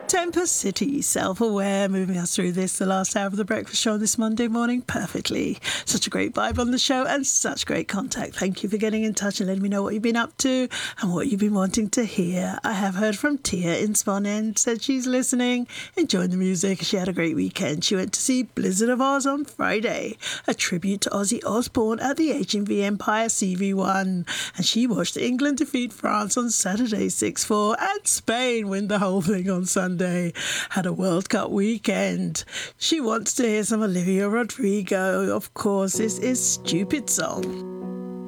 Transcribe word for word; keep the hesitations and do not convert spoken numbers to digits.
Temper City, Self-Aware, moving us through this, the last hour of the breakfast show this Monday morning, perfectly. Such a great vibe on the show and such great contact. Thank you for getting in touch and letting me know what you've been up to and what you've been wanting to hear. I have heard from Tia in Swan End, said she's listening, enjoying the music. She had a great weekend. She went to see Blizzard of Oz on Friday, a tribute to Ozzy Osbourne at the H M V Empire C V one. And she watched England defeat France on Saturday six four and Spain win the whole thing on Sunday. Had a World Cup weekend. She wants to hear some Olivia Rodrigo. Of course, this is Stupid Song.